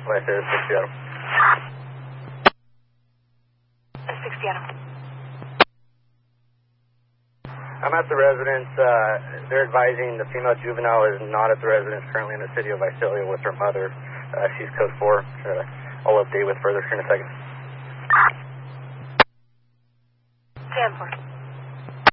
West is 6 Seattle. 6 Seattle. I'm at the residence. They're advising the female juvenile is not at the residence currently in the city of Visalia with her mother. She's code 4. I'll update with further here in a second. 10-4.